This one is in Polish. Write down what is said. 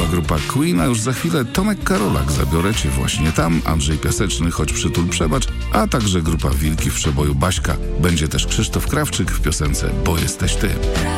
grupa Queen, a już za chwilę Tomek Karolak, Zabiorę cię właśnie tam, Andrzej Piaseczny, Choć przytul przebacz, a także grupa Wilki w przeboju Baśka. Będzie też Krzysztof Krawczyk w piosence Bo jesteś ty.